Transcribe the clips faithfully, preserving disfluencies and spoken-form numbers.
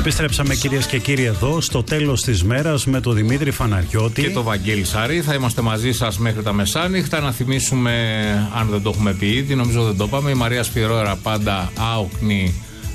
Επιστρέψαμε κυρίες και κύριοι εδώ στο τέλος της μέρας με τον Δημήτρη Φαναριώτη και τον Βαγγέλη Σαρή. Θα είμαστε μαζί σας μέχρι τα μεσάνυχτα. Να θυμίσουμε, αν δεν το έχουμε πει ήδη, νομίζω δεν το είπαμε, η Μαρία Σπυρόερα πάντα άοκνη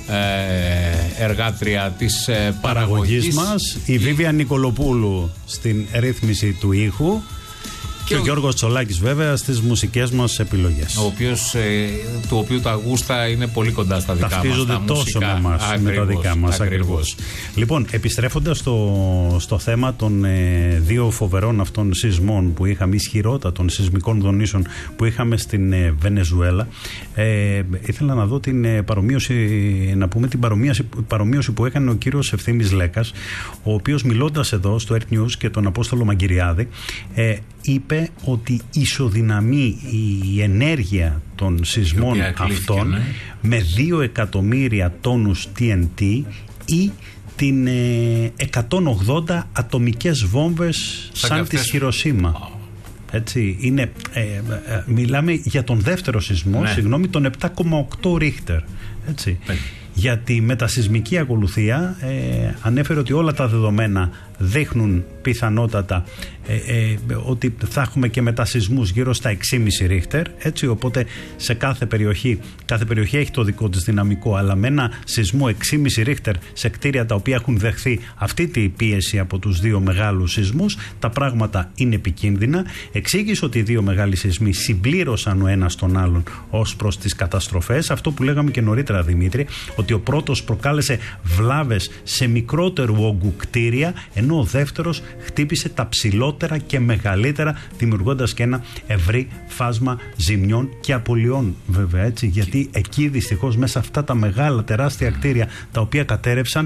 ε, εργάτρια της ε, παραγωγής μας, η Βίβια Νικολοπούλου στην ρύθμιση του ήχου και, και ο Γιώργος Τσολάκης βέβαια στις μουσικές μας επιλογές, ο οποίος, ε, του οποίου τα γούστα είναι πολύ κοντά στα δικά μας. Ταυτίζονται τόσο μουσικά, με μας, ακριβώς, με τα δικά μας ακριβώς. ακριβώς. Λοιπόν, επιστρέφοντας στο, στο θέμα των ε, δύο φοβερών αυτών σεισμών που είχαμε, ισχυρότατων σεισμικών δονήσεων που είχαμε στην ε, Βενεζουέλα, ε, ήθελα να δω την ε, παρομοίωση, να πούμε την παρομοίωση, παρομοίωση που έκανε ο κύριος Ευθύμης Λέκας, ο οποίος μιλώντας εδώ στο Earth News και τον Απόστολο Μαγκυριάδη, ε, είπε ότι ισοδυναμεί η ενέργεια των σεισμών αυτών, ναι, με δύο εκατομμύρια τόνους τι εν τι ή την ε, εκατόν ογδόντα ατομικές βόμβες σαν, σαν της Χιροσίμα. Oh. Έτσι, είναι, ε, ε, ε, μιλάμε για τον δεύτερο σεισμό, ναι, συγγνώμη, τον επτά κόμμα οκτώ Ρίχτερ. Έτσι. Ναι. Για τη μετασεισμική ακολουθία ε, ανέφερε ότι όλα τα δεδομένα δείχνουν πιθανότατα ε, ε, ότι θα έχουμε και μετασεισμούς γύρω στα έξι κόμμα πέντε Ρίχτερ, έτσι, οπότε σε κάθε περιοχή, κάθε περιοχή έχει το δικό της δυναμικό, αλλά με ένα σεισμό έξι κόμμα πέντε Ρίχτερ σε κτίρια τα οποία έχουν δεχθεί αυτή τη πίεση από τους δύο μεγάλους σεισμούς, τα πράγματα είναι επικίνδυνα. Εξήγησε ότι οι δύο μεγάλοι σεισμοί συμπλήρωσαν ο ένας τον άλλον ως προς τις καταστροφές, αυτό που λέγαμε και νωρίτερα, Δημήτρη, ότι ο πρώτος προκάλεσε βλάβες σε μικρότερου όγκου κτίρια, ενώ ο δεύτερος χτύπησε τα ψηλότερα και μεγαλύτερα, δημιουργώντας και ένα ευρύ φάσμα ζημιών και απολειών, βέβαια, έτσι, γιατί εκεί δυστυχώς μέσα αυτά τα μεγάλα τεράστια κτίρια τα οποία κατέρευσαν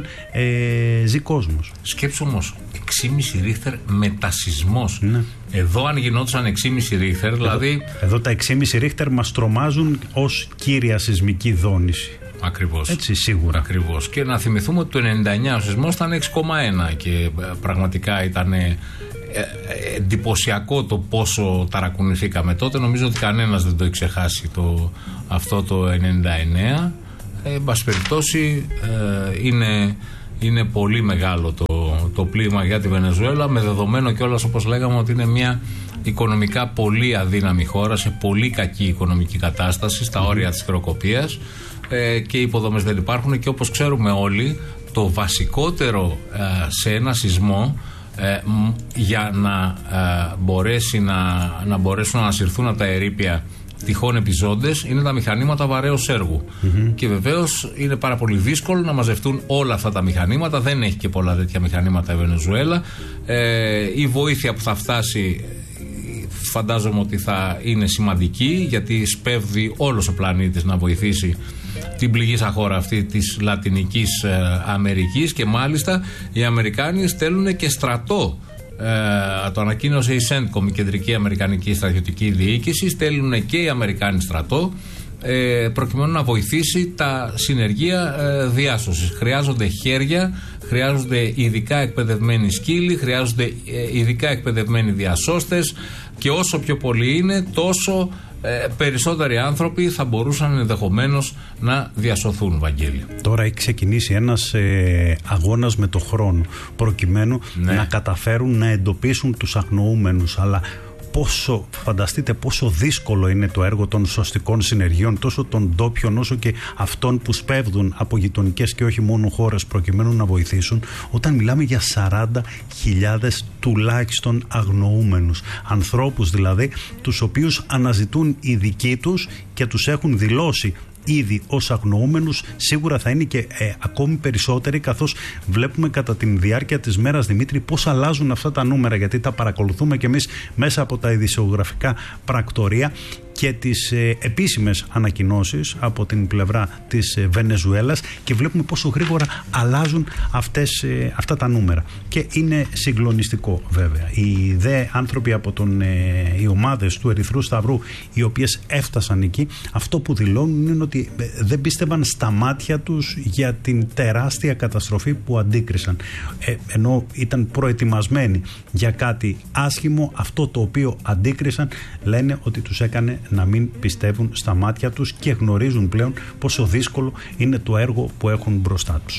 ε, ζει κόσμος. Σκέψου όμως, έξι κόμμα πέντε Ρίχτερ μετασεισμός. Ναι. Εδώ αν γινόντουσαν έξι κόμμα πέντε Ρίχτερ, δηλαδή... Εδώ, εδώ τα έξι κόμμα πέντε Ρίχτερ μας τρομάζουν ως κύρια σεισμική δόνηση. Ακριβώς. Έτσι, σίγουρα. Ακριβώς. Και να θυμηθούμε ότι το ενενήντα εννιά ο σεισμός ήταν έξι κόμμα ένα και πραγματικά ήταν ε, ε, εντυπωσιακό το πόσο ταρακουνηθήκαμε τότε. Νομίζω ότι κανένας δεν το έχει ξεχάσει το, αυτό το ενενήντα εννιά. Ε, εν πάση περιπτώσει, ε, είναι, είναι πολύ μεγάλο το, το πλήγμα για τη Βενεζουέλα, με δεδομένο κιόλας, όπως λέγαμε, ότι είναι μια οικονομικά πολύ αδύναμη χώρα, σε πολύ κακή οικονομική κατάσταση, στα όρια της χρεοκοπίας. Ε, και οι υποδομές δεν υπάρχουν και όπως ξέρουμε όλοι, το βασικότερο ε, σε ένα σεισμό ε, μ, για να, ε, μπορέσει να, να μπορέσουν να ανασυρθούν από τα ερείπια τυχόν επιζώντες είναι τα μηχανήματα βαρέως έργου. Mm-hmm. Και βεβαίως είναι πάρα πολύ δύσκολο να μαζευτούν όλα αυτά τα μηχανήματα, δεν έχει και πολλά τέτοια μηχανήματα η Βενεζουέλα. Ε, η βοήθεια που θα φτάσει φαντάζομαι ότι θα είναι σημαντική, γιατί σπέβδει όλος ο πλανήτης να βοηθήσει την πληγήσα χώρα αυτή της Λατινικής ε, Αμερικής, και μάλιστα οι Αμερικάνοι στέλνουν και στρατό. Ε, το ανακοίνωσε η Σέντκομ, η Κεντρική Αμερικανική Στρατιωτική Διοίκηση. Στέλνουν και οι Αμερικάνοι στρατό ε, προκειμένου να βοηθήσει τα συνεργεία ε, διάσωσης. Χρειάζονται χέρια, χρειάζονται ειδικά εκπαιδευμένοι σκύλοι, χρειάζονται ε, ειδικά εκπαιδευμένοι διασώστες, και όσο πιο πολλοί είναι, τόσο ε, περισσότεροι άνθρωποι θα μπορούσαν ενδεχομένως να διασωθούν, Βαγγέλη. Τώρα έχει ξεκινήσει ένας ε, αγώνας με το χρόνο, προκειμένου ναι. να καταφέρουν να εντοπίσουν τους αγνοούμενους, αλλά πόσο, φανταστείτε πόσο δύσκολο είναι το έργο των σωστικών συνεργείων, τόσο των ντόπιων όσο και αυτών που σπέβδουν από γειτονικές και όχι μόνο χώρες προκειμένου να βοηθήσουν, όταν μιλάμε για σαράντα χιλιάδες τουλάχιστον αγνοούμενους, ανθρώπους δηλαδή, τους οποίους αναζητούν οι δικοί τους και τους έχουν δηλώσει ήδη ως αγνοούμενους. Σίγουρα θα είναι και ε, ακόμη περισσότεροι, καθώς βλέπουμε κατά τη διάρκεια της μέρας, Δημήτρη, πώς αλλάζουν αυτά τα νούμερα, γιατί τα παρακολουθούμε και εμείς μέσα από τα ειδησιογραφικά πρακτορία και τις ε, επίσημες ανακοινώσεις από την πλευρά της ε, Βενεζουέλας, και βλέπουμε πόσο γρήγορα αλλάζουν αυτές, ε, αυτά τα νούμερα. Και είναι συγκλονιστικό βέβαια. Οι δε άνθρωποι από τον, ε, οι ομάδες του Ερυθρού Σταυρού, οι οποίες έφτασαν εκεί, αυτό που δηλώνουν είναι ότι ε, δεν πίστευαν στα μάτια τους για την τεράστια καταστροφή που αντίκρισαν. Ε, ενώ ήταν προετοιμασμένοι για κάτι άσχημο, αυτό το οποίο αντίκρισαν, λένε ότι τους έκανε να μην πιστεύουν στα μάτια τους και γνωρίζουν πλέον πόσο δύσκολο είναι το έργο που έχουν μπροστά τους.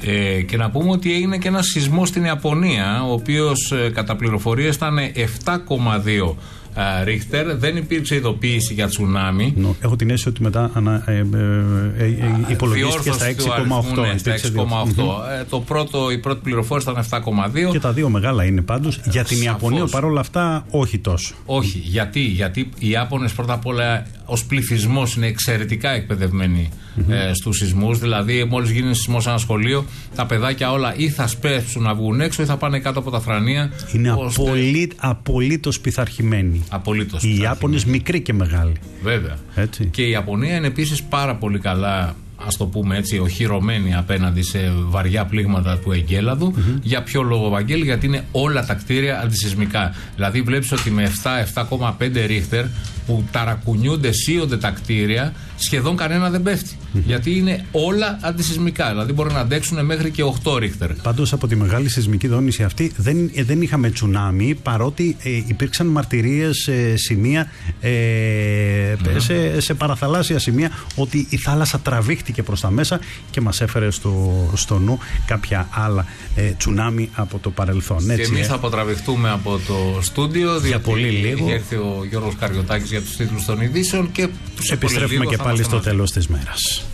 Ε, και να πούμε ότι έγινε και ένα σεισμό στην Ιαπωνία, ο οποίος ε, κατά πληροφορίες ήταν επτά κόμμα δύο Ρίχτερ. Δεν υπήρξε ειδοποίηση για τσουνάμι. No, έχω την αίσθηση ότι μετά ανα, ε, ε, ε, ε, υπολογίστηκε στα έξι κόμμα οκτώ. Ναι, στα έξι κόμμα οκτώ. Mm-hmm. Ε, το πρώτο, η πρώτη πληροφόρηση ήταν επτά κόμμα δύο. Και τα δύο μεγάλα είναι πάντως. Για την Σαφώς. Ιαπωνία παρόλα αυτά όχι τόσο. Όχι. Γιατί, γιατί οι Ιάπωνες πρώτα απ' όλα ως πληθυσμός είναι εξαιρετικά εκπαιδευμένοι mm-hmm. ε, στους σεισμούς. Δηλαδή, μόλις γίνει σεισμός σε ένα σχολείο, τα παιδάκια όλα ή θα σπέσουν να βγουν έξω ή θα πάνε κάτω από τα θρανία. Είναι ώστε... απολύ, απολύτως πειθαρχημένοι. Απολύτως. Οι Ιάπωνες μικροί και μεγάλοι. Βέβαια. Έτσι. Και η Ιαπωνία είναι επίσης πάρα πολύ καλά, ας το πούμε έτσι, οχυρωμένη απέναντι σε βαριά πλήγματα του εγκέλαδου. Mm-hmm. Για ποιο λόγο, Βαγγέλη? Γιατί είναι όλα τα κτίρια αντισυσμικά. Δηλαδή, βλέπεις ότι με επτά επτά κόμμα πέντε Ρίχτερ που ταρακουνιούνται, σύονται τα κτίρια, σχεδόν κανένα δεν πέφτει. Mm-hmm. Γιατί είναι όλα αντισυσμικά. Δηλαδή, μπορεί να αντέξουν μέχρι και οκτώ Ρίχτερ. Πάντως, από τη μεγάλη σεισμική δόνηση αυτή δεν, ε, δεν είχαμε τσουνάμι, παρότι ε, υπήρξαν μαρτυρίες σε σημεία, ε, mm-hmm. σε, σε παραθαλάσσια σημεία, ότι η θάλασσα τραβήχτηκε προς τα μέσα και μας έφερε στο, στο νου κάποια άλλα ε, τσουνάμι από το παρελθόν. Έτσι, και εμείς ε. θα αποτραβηχτούμε από το στούντιο, για πολύ λίγο. Έρθει ο Γιώργος Καριωτάκης για τους τίτλους των ειδήσεων και τους επιστρέφουμε και πάλι στο τέλος της μέρας.